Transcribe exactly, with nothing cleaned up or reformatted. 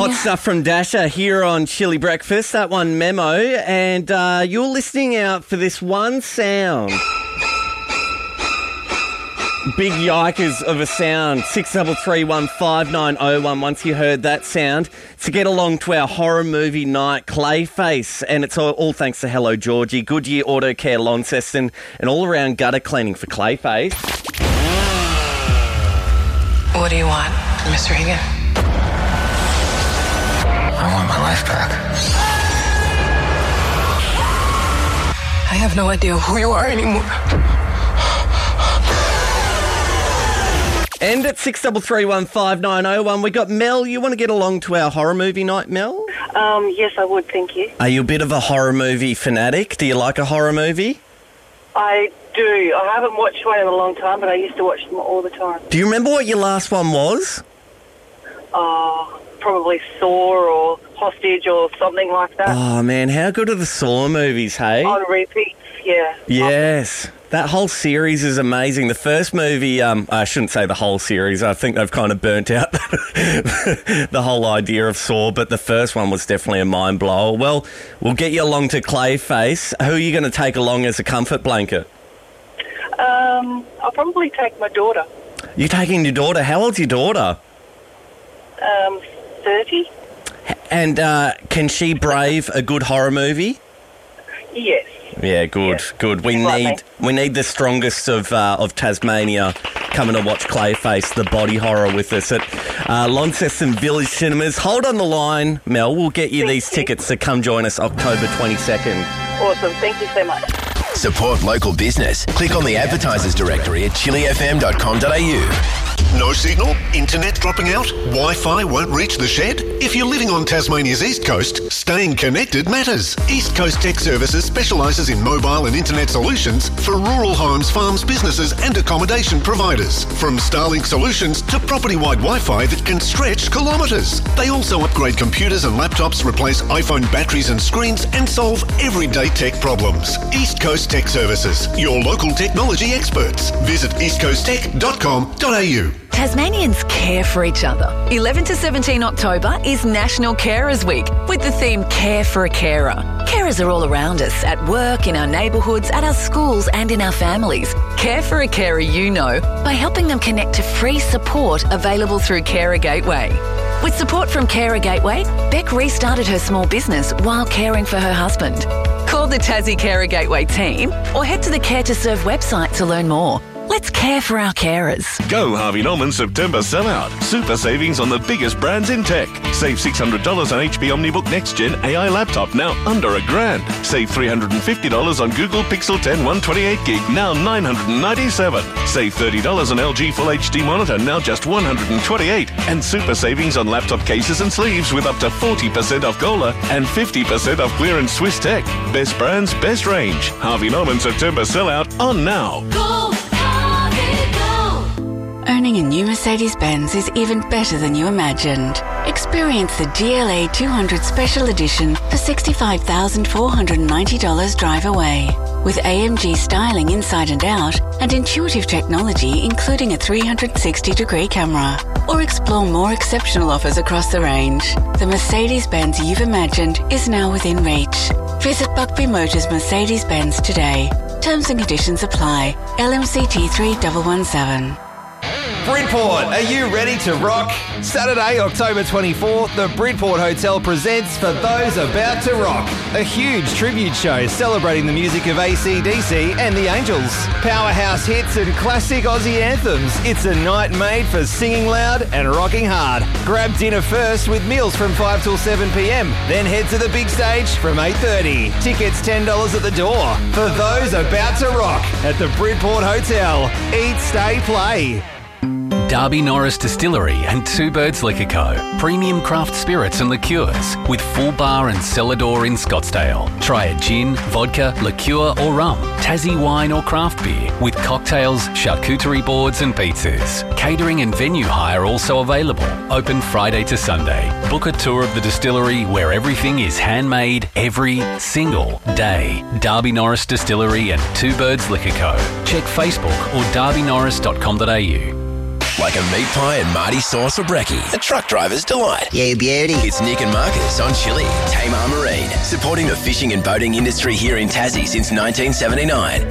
Hot stuff from Dasher here on Chili Breakfast. That one, Memo. And uh, you're listening out for this one sound. Big yikers of a sound. six three three one five nine oh one. Once you heard that sound, to get along to our horror movie night, Clayface. And it's all, all thanks to Hello Georgie, Goodyear Auto Care Launceston, and all-around gutter cleaning for Clayface. What do you want, Miss Regan? I want my life back. I have no idea who you are anymore. And at six three three one five nine oh one, we got Mel. You want to get along to our horror movie night, Mel? Um, yes, I would, thank you. Are you a bit of a horror movie fanatic? Do you like a horror movie? I do. I haven't watched one in a long time, but I used to watch them all the time. Do you remember what your last one was? Uh, probably Saw or Hostage or something like that. Oh, man, how good are the Saw movies, hey? On repeats, yeah. Yes. That whole series is amazing. The first movie, um, I shouldn't say the whole series. I think they've kind of burnt out the whole idea of Saw, but the first one was definitely a mind blower. Well, we'll get you along to Clayface. Who are you going to take along as a comfort blanket? Um, I'll probably take my daughter. You're taking your daughter? How old's your daughter? Um, thirty. And uh, can she brave a good horror movie? Yes. Yeah, good, yeah. good. We Like need me. we need the strongest of uh, of Tasmania coming to watch Clayface, the body horror, with us at uh, Launceston Village Cinemas. Hold on the line, Mel. We'll get you Thank these you. tickets to come join us October twenty-second. Awesome. Thank you so much. Support local business. Click on the advertisers directory at chili f m dot com dot a u. No signal? Internet dropping out? Wi-Fi won't reach the shed? If you're living on Tasmania's East Coast, staying connected matters. East Coast Tech Services specialises in mobile and internet solutions for rural homes, farms, businesses and accommodation providers. From Starlink solutions to property-wide Wi-Fi that can stretch kilometres. They also upgrade computers and laptops, replace iPhone batteries and screens and solve everyday tech problems. East Coast Tech Services, your local technology experts. Visit east coast tech dot com dot a u. Tasmanians care for each other. eleven to seventeen October is National Carers Week with the theme Care for a Carer. Carers are all around us, at work, in our neighbourhoods, at our schools and in our families. Care for a carer you know by helping them connect to free support available through Carer Gateway. With support from Carer Gateway, Beck restarted her small business while caring for her husband. Call the Tassie Carer Gateway team or head to the Care to Serve website to learn more. Let's care for our carers. Go Harvey Norman September sellout. Super savings on the biggest brands in tech. Save six hundred dollars on H P OmniBook Next Gen A I laptop, now under a grand. Save three hundred fifty dollars on Google Pixel ten one twenty-eight gig, now nine hundred ninety-seven dollars. Save thirty dollars on L G Full H D monitor, now just one hundred twenty-eight dollars. And super savings on laptop cases and sleeves with up to forty percent off Gola and fifty percent off clearance Swiss Tech. Best brands, best range. Harvey Norman September sellout on now. Go! Owning a new Mercedes-Benz is even better than you imagined. Experience the G L A two hundred Special Edition for sixty-five thousand four hundred ninety dollars drive away. With A M G styling inside and out and intuitive technology including a three hundred sixty degree camera. Or explore more exceptional offers across the range. The Mercedes-Benz you've imagined is now within reach. Visit Buckby Motors Mercedes-Benz today. Terms and conditions apply. L M C T three one one seven. Bridport, are you ready to rock? Saturday, October twenty-fourth, the Bridport Hotel presents For Those About to Rock, a huge tribute show celebrating the music of A C D C and the Angels. Powerhouse hits and classic Aussie anthems. It's a night made for singing loud and rocking hard. Grab dinner first with meals from five till seven p.m. Then head to the big stage from eight thirty. Tickets ten dollars at the door. For Those About to Rock at the Bridport Hotel. Eat, stay, play. Darby Norris Distillery and Two Birds Liquor Co. Premium craft spirits and liqueurs with full bar and cellar door in Scottsdale. Try a gin, vodka, liqueur or rum, Tassie wine or craft beer with cocktails, charcuterie boards and pizzas. Catering and venue hire also available. Open Friday to Sunday. Book a tour of the distillery where everything is handmade every single day. Darby Norris Distillery and Two Birds Liquor Co. Check Facebook or darby norris dot com dot a u. Like a meat pie and Marty sauce or brekkie. A truck driver's delight. You beauty. It's Nick and Marcus on Chili. Tamar Marine, supporting the fishing and boating industry here in Tassie since nineteen seventy-nine.